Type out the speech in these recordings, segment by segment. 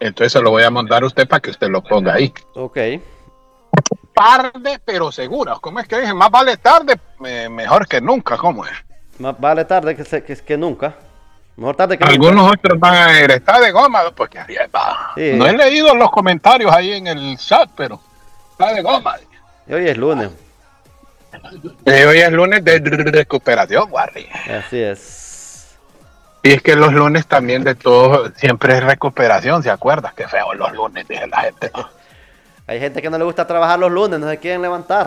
Entonces se lo voy a mandar a usted para que usted lo ponga ahí. Ok. Tarde, pero segura. ¿Cómo es que dije? Más vale tarde, mejor que nunca. ¿Cómo es? Más vale tarde que nunca. Mejor tarde que nunca. Algunos otros van a ir, está de goma, porque Sí. no he leído los comentarios ahí en el chat, pero está de goma. Y hoy es lunes. Hoy es lunes de recuperación, Warry. Así es. Y es que los lunes también de todo siempre es recuperación, ¿se acuerdas? Qué feo los lunes, dice la gente. Hay gente que no le gusta trabajar los lunes, no se quieren levantar.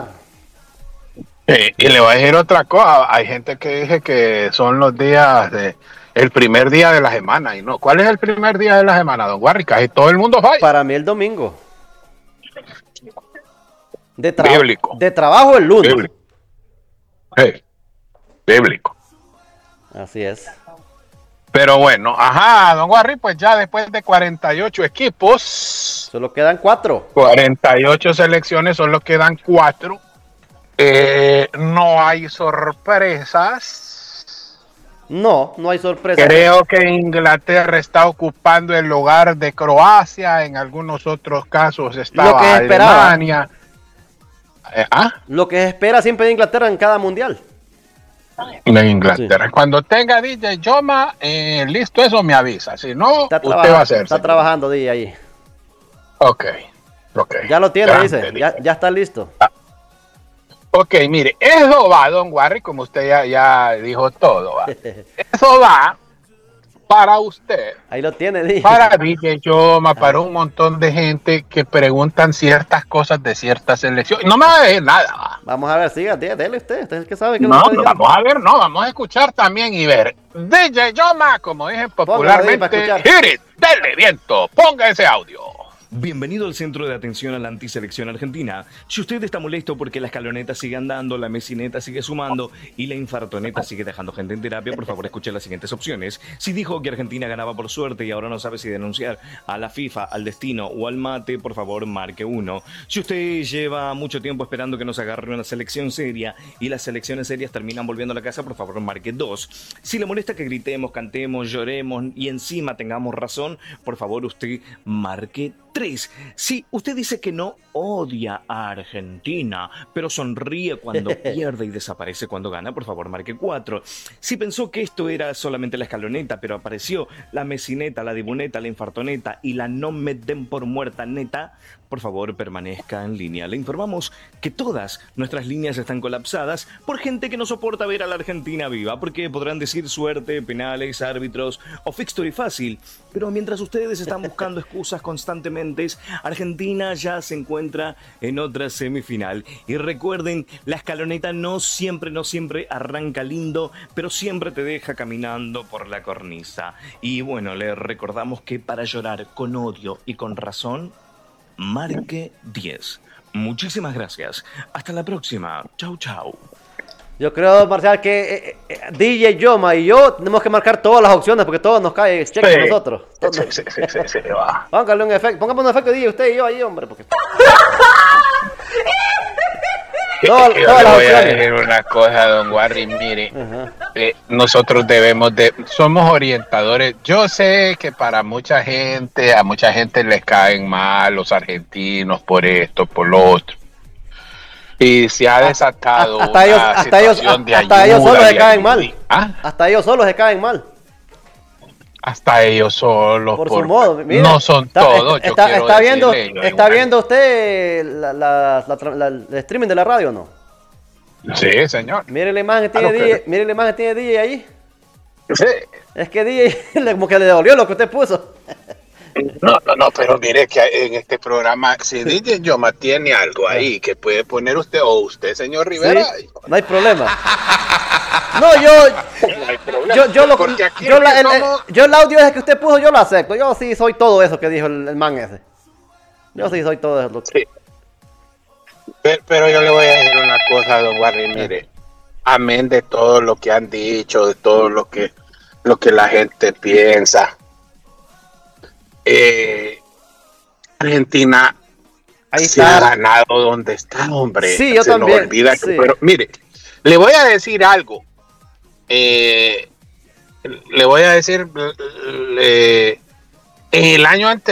Y le voy a decir otra cosa, hay gente que dice que son los días el primer día de la semana, y no. ¿Cuál es el primer día de la semana, don Warry? Casi todo el mundo falla. Para mí el domingo. Bíblico. De trabajo el lunes. Bíblico. Sí. Bíblico. Así es. Pero bueno, ajá, don Warry, pues ya después de 48 equipos, Solo quedan 4. 48 selecciones, solo quedan 4. No hay sorpresas. No hay sorpresa. Creo que Inglaterra está ocupando el lugar de Croacia, en algunos otros casos estaba Alemania. Lo que se espera siempre de Inglaterra en cada mundial. De Inglaterra. Sí. Cuando tenga DJ Yoma, listo, eso me avisa. Si no, usted va a hacer. Está trabajando DJ ahí. Ok. Ya lo tiene, dice. Ya está listo. Ok, mire, eso va, don Warry, como usted ya dijo todo, va. Eso va para usted. Ahí lo tiene, DJ. Para DJ Yoma, para un montón de gente que preguntan ciertas cosas de ciertas selecciones. No me va a decir nada, va. Vamos a ver, siga, dele usted es el que sabe que no vamos a ver, vamos a escuchar también y ver. DJ Yoma, como dije popularmente, hit it, dele viento, ponga ese audio. Bienvenido al Centro de Atención a la Antiselección Argentina. Si usted está molesto porque la escaloneta sigue andando, la mesineta sigue sumando y la infartoneta sigue dejando gente en terapia, por favor escuche las siguientes opciones. Si dijo que Argentina ganaba por suerte y ahora no sabe si denunciar a la FIFA, al destino o al mate, por favor marque 1. Si usted lleva mucho tiempo esperando que nos agarre una selección seria y las selecciones serias terminan volviendo a la casa, por favor marque 2. Si le molesta que gritemos, cantemos, lloremos y encima tengamos razón, por favor usted marque 3. Si usted dice que no odia a Argentina, pero sonríe cuando pierde y desaparece cuando gana, por favor marque 4. Si pensó que esto era solamente la escaloneta, pero apareció la mesineta, la dibuneta, la infartoneta y la no me den por muerta neta, por favor permanezca en línea. Le informamos que todas nuestras líneas están colapsadas por gente que no soporta ver a la Argentina viva, porque podrán decir suerte, penales, árbitros o fixture fácil, pero mientras ustedes están buscando excusas constantemente, Argentina ya se encuentra en otra semifinal. Y recuerden, la escaloneta no siempre arranca lindo, pero siempre te deja caminando por la cornisa. Y bueno, les recordamos que para llorar con odio y con razón, marque 10. Muchísimas gracias. Hasta la próxima. Chau, chau. Yo creo, Marcial, que DJ Yoma y yo tenemos que marcar todas las opciones porque todos nos cae cheque a nosotros. Sí, va. Póngale un efecto. Pongamos un efecto, DJ, usted y yo ahí, hombre. Porque... Yo le voy a decir una cosa, don Warry, mire, nosotros somos orientadores. Yo sé que a mucha gente les caen mal los argentinos por esto, por lo otro. Y se ha desatado situación de ayuda. Hasta ellos solos se caen mal. Hasta ellos solos se caen mal. Hasta ellos solos. Por su modo. Mira, no son todos. ¿Está viendo usted el streaming de la radio o no? Sí, señor. Mire la imagen que tiene DJ, mire la imagen que tiene DJ ahí. Sí. Es que DJ como que le dolió lo que usted puso. No, pero mire que en este programa, si DJ Yoma tiene algo ahí que puede poner usted o usted, señor Rivera, ¿sí? No hay problema. No, yo el audio ese que usted puso, yo lo acepto. Yo sí soy todo eso que dijo el man ese. Yo sí soy todo eso. Sí. Pero yo le voy a decir una cosa, don Warry, mire, amén de todo lo que han dicho, de todo lo que la gente piensa. Argentina se ha ganado donde está, hombre. Sí, yo también. Olvida sí. Pero mire, le voy a decir algo. Le voy a decir, el año anterior